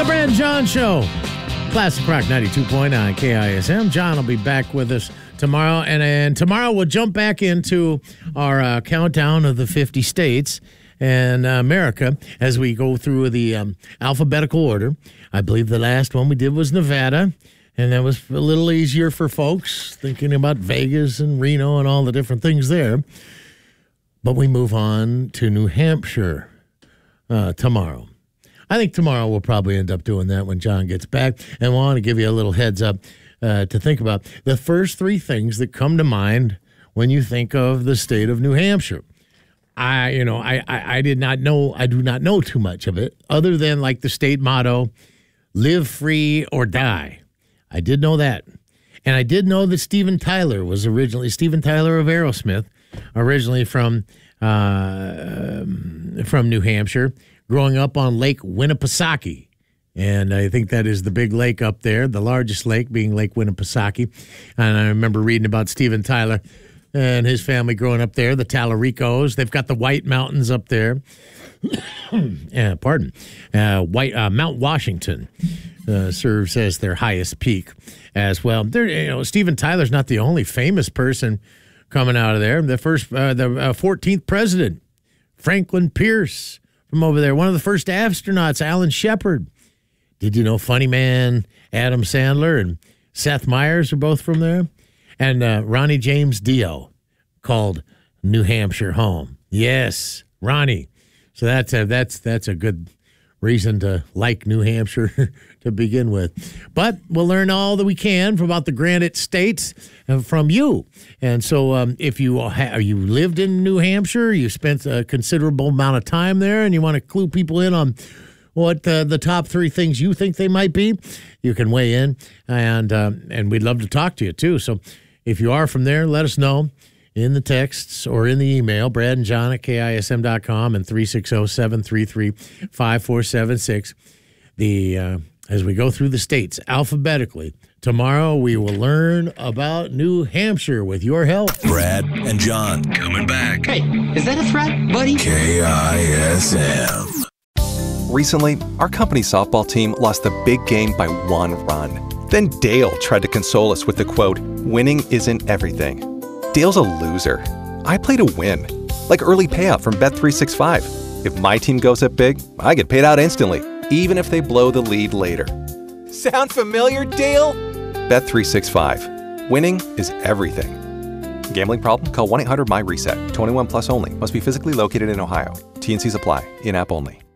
Brad and John Show. Classic Rock 92.9 KISM. John will be back with us tomorrow. And tomorrow we'll jump back into our countdown of the 50 states and America as we go through the alphabetical order. I believe the last one we did was Nevada. And that was a little easier for folks thinking about Vegas and Reno and all the different things there. But we move on to New Hampshire tomorrow. I think tomorrow we'll probably end up doing that when John gets back. And I want to give you a little heads up to think about the first three things that come to mind when you think of the state of New Hampshire. I do not know too much of it other than like the state motto, live free or die. I did know that. And I did know that Steven Tyler of Aerosmith, originally from New Hampshire, growing up on Lake Winnipesaukee. And I think that is the big lake up there, the largest lake being Lake Winnipesaukee. And I remember reading about Steven Tyler and his family growing up there, the Tallaricos. They've got the White Mountains up there. Mount Washington serves as their highest peak as well. Steven Tyler's not the only famous person coming out of there. The 14th president, Franklin Pierce, from over there. One of the first astronauts, Alan Shepard. Did you know Funny Man, Adam Sandler, and Seth Meyers are both from there? And Ronnie James Dio called New Hampshire home. Yes, Ronnie. So that's a good reason to like New Hampshire to begin with. But we'll learn all that we can about the Granite States from you. And so if you lived in New Hampshire, you spent a considerable amount of time there, and you want to clue people in on what the top three things you think they might be, you can weigh in, and we'd love to talk to you too. So if you are from there, let us know in the texts or in the email, Brad and John at KISM.com and 360-733-5476. As we go through the states alphabetically, tomorrow we will learn about New Hampshire with your help. Brad and John coming back. Hey, is that a threat, buddy? KISM. Recently, our company softball team lost the big game by 1 run. Then Dale tried to console us with the quote, "Winning isn't everything." Dale's a loser. I play to win, like early payout from Bet365. If my team goes up big, I get paid out instantly, even if they blow the lead later. Sound familiar, Dale? Bet365. Winning is everything. Gambling problem? Call 1-800-MY-RESET. 21 plus only. Must be physically located in Ohio. T&Cs apply. In-app only.